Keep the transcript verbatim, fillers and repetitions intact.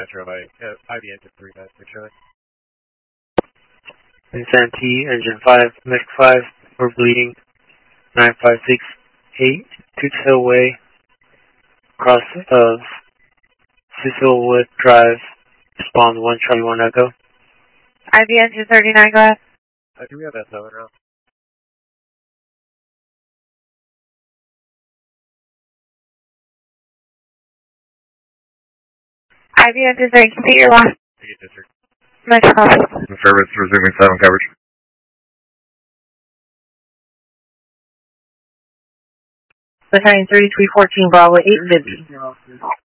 Metro, I, uh, I B engine three nine six Charlie. Insanity, engine five, mech five, we're bleeding, nine five six eight, Toots Hill Way, cross of Cecilwood Drive, spawn one Charlie one Echo. I B engine thirty-nine, go ahead. Uh, do we have S O in route? I B engine thirty, complete your last. Ticket district. Metro copy. Service resuming seven coverage. Battalion thirty-three fourteen Bravo eight fifty.